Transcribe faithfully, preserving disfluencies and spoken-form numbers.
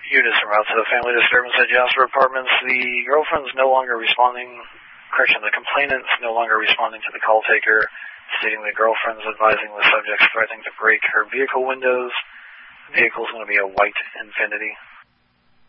Units from out to the family disturbance at Jasper Apartments. The girlfriend's no longer responding, correction, the complainant's no longer responding to the call taker, stating the girlfriend's advising the subject's threatening to break her vehicle windows. The vehicle's going to be a white Infiniti.